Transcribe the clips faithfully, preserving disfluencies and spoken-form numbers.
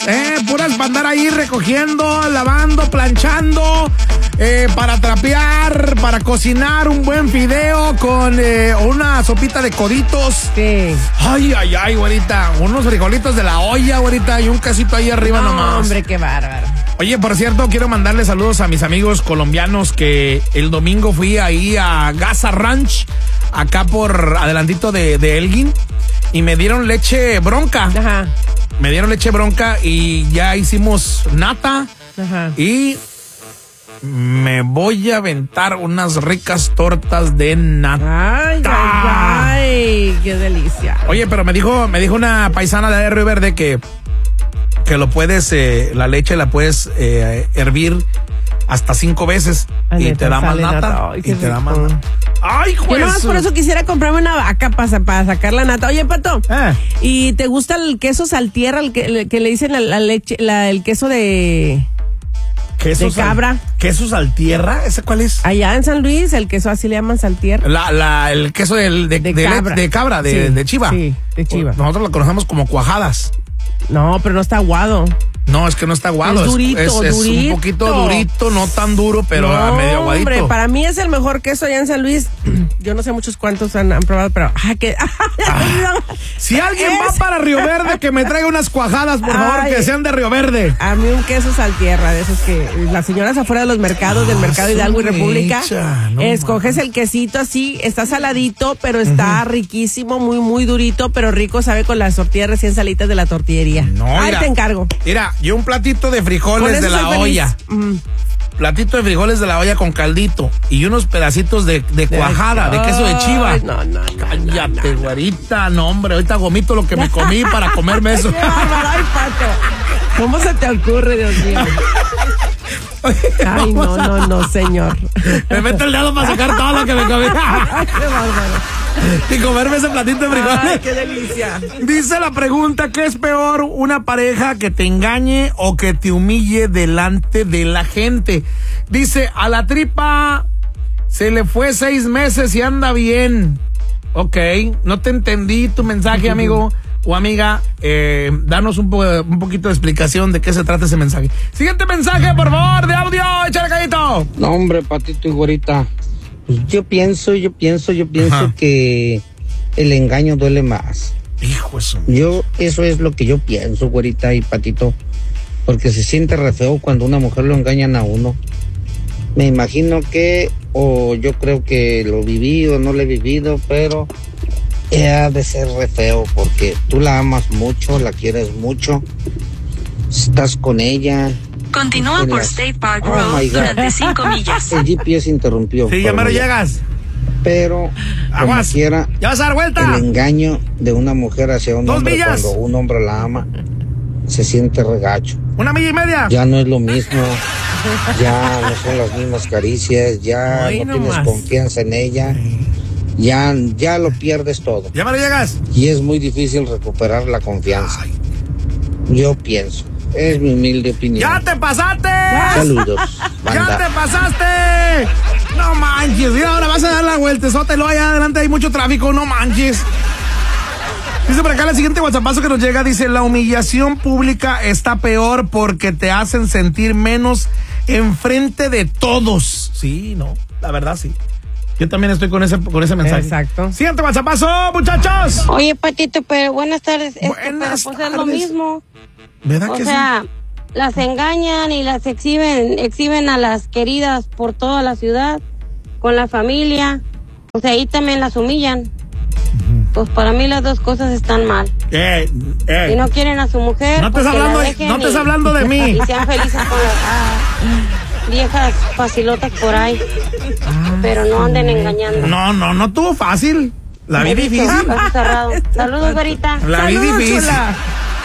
Eh, puras para andar ahí recogiendo, lavando, planchando, eh, para trapear, para cocinar un buen fideo con eh, una sopita de coditos. Sí. Ay, ay, ay, güerita. Unos frijolitos de la olla, güerita, y un quesito ahí arriba no, nomás. Hombre, qué bárbaro. Oye, por cierto, quiero mandarle saludos a mis amigos colombianos que el domingo fui ahí a Gaza Ranch, acá por adelantito de, de Elgin, y me dieron leche bronca. Ajá. Me dieron leche bronca y ya hicimos nata. Ajá. Y me voy a aventar unas ricas tortas de nata. Ay, ay, ay, qué delicia. Oye, pero me dijo, me dijo una paisana de Río Verde que, que lo puedes, eh, la leche la puedes eh, hervir hasta cinco veces. Ah, y neta, te da más sale nata. nata. Ay, y qué te da rico. más nata. Ay, juez. Yo nomás por eso quisiera comprarme una vaca para, para sacar la nata. Oye, Pato, Eh. ¿y te gusta el queso saltierra, el que, el que le dicen la, la leche, la, el queso de, ¿Queso de sal- cabra? ¿Queso saltierra? ¿Ese cuál es? Allá en San Luis, el queso así le llaman saltierra. La, la, el queso del, de, De de, cabra. de cabra, de, Sí, de chiva. sí, de chiva. Nosotros lo conocemos como cuajadas. No, pero no está aguado. No, es que no está aguado. Es durito, es, es durito. un poquito durito, no tan duro, pero no, a medio aguadito. Hombre, para mí es el mejor queso allá en San Luis. Yo no sé muchos cuántos han, han probado, pero ah, que Ah, si alguien Es- va para Río Verde, que me traiga unas cuajadas, por favor, Ay. que sean de Río Verde. a mí un queso saltierra, de esos que las señoras afuera de los mercados, del Ah, mercado Hidalgo y su República, mecha, no escoges el quesito así, está saladito, pero está riquísimo, muy, muy durito, pero rico, sabe, con las tortillas recién salitas de la tortillería. No, Ahí mira. te encargo. Mira, yo un platito de Con frijoles eso de la soy feliz. olla. Mm. Platito de frijoles de la olla con caldito. Y unos pedacitos de, de cuajada, de queso de chiva. Ay, no, no, no, Cállate, no, no. güerita, no, hombre. Ahorita vomito lo que me comí para comerme eso. Qué bárbaro, ay, Pato. ¿Cómo se te ocurre, Dios mío? Ay, no, no, no, señor. Me meto el dedo para sacar todo lo que me comí. Ay, qué bárbaro. Y comerme ese platito de frijoles. Ay, qué delicia. Dice la pregunta, ¿qué es peor? ¿Una pareja que te engañe o que te humille delante de la gente? Dice, a la tripa se le fue seis meses y anda bien. Ok, no te entendí tu mensaje, amigo o amiga. Eh, danos un, po- un poquito de explicación de qué se trata ese mensaje. Siguiente mensaje, por favor, de audio. Échale, Cayito. No, hombre, Patito y Güerita. Pues yo pienso, yo pienso, yo pienso Ajá. que el engaño duele más. Hijo eso. Yo, eso es lo que yo pienso, Güerita y Patito. Porque se siente re feo cuando una mujer lo engañan a uno. Me imagino que, o yo creo que lo viví o no lo he vivido, pero ha de ser re feo porque tú la amas mucho, la quieres mucho, estás con ella. Continúa por Las- State Park Oh Road my God. durante cinco millas. El G P S interrumpió. Sí, ya pero me lo ya. llegas. Pero, como Aguas. quiera, Ya vas a dar vuelta. el engaño de una mujer hacia un Dos hombre millas. cuando un hombre la ama se siente regacho. Una milla y media. Ya no es lo mismo, ya no son las mismas caricias, ya Ay, no no tienes más. confianza en ella, ya, ya lo pierdes todo. Ya me lo llegas. Y es muy difícil recuperar la confianza. Ay. Yo pienso, es mi humilde opinión. ¡Ya te pasaste! Saludos, ¡Ya banda. te pasaste! No manches, mira, ahora vas a dar la vuelta, sótelo allá adelante, hay mucho tráfico, no manches. Dice por acá el siguiente WhatsAppazo que nos llega, dice, la humillación pública está peor porque te hacen sentir menos enfrente de todos. Sí, no, la verdad sí. Yo también estoy con ese, con ese mensaje. Exacto. Siguiente WhatsAppazo, muchachos. Oye, Patito, pero buenas tardes. Este, Buenas pero, pues es lo tardes. mismo. ¿Verdad O que sea, las engañan y las exhiben, exhiben a las queridas por toda la ciudad, con la familia. O sea, ahí también las humillan. Pues para mí las dos cosas están mal. sí? Eh, eh. Si no quieren a su mujer, No pues estés que la hablando de- dejen no estés y- hablando de mí. Y sean felices con las ah, viejas facilotas por ahí. Pero no anden engañando. No, no, no tuvo fácil. La vi difícil. Caso cerrado. Saludos, Verita. La vi Saludos, difícil. chula.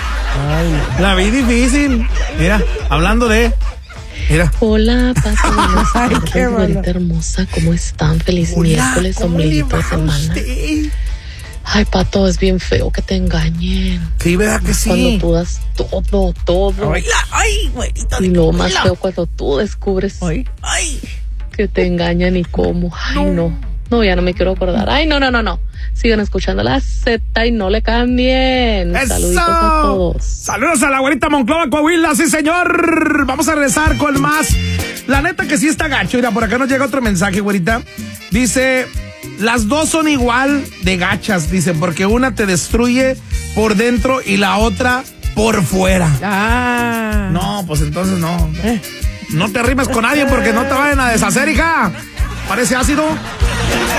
La vi difícil. Mira, hablando de. Mira. Hola, Pato, buenas Ay, tardes, qué bueno. güerita hermosa, ¿cómo están? Feliz Hola, miércoles, ¿cómo le ombliguito de va a semana. usted? Ay, Pato, es bien feo que te engañen. Sí, ¿verdad que Cuando sí? tú das todo, todo. Ay, ay, güerita. Y lo más feo cuando tú descubres Ay, ay. que te engañan y cómo. Ay, no. No, ya no me quiero acordar. Ay, no, no, no, no. Sigan escuchando la Z y no le cambien. ¡Eso! Saluditos a todos. Saludos a la güerita Monclova, Coahuila, sí señor. Vamos a regresar con más. La neta que sí está gacho. Mira, por acá nos llega otro mensaje, güerita. Dice, las dos son igual de gachas, dice, porque una te destruye por dentro y la otra por fuera. Ah. No, pues entonces no. No te rimes con nadie porque no te vayan a deshacer, hija. Parece ácido.